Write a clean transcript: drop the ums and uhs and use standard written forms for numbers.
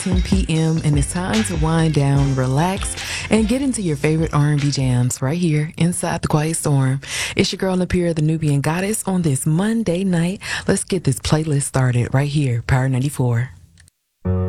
10 p.m. and it's time to wind down, relax, and get into your favorite R&B jams right here inside the Quiet Storm. It's your girl Napira, the Nubian Goddess, on this Monday night. Let's get this playlist started right here, Power 94.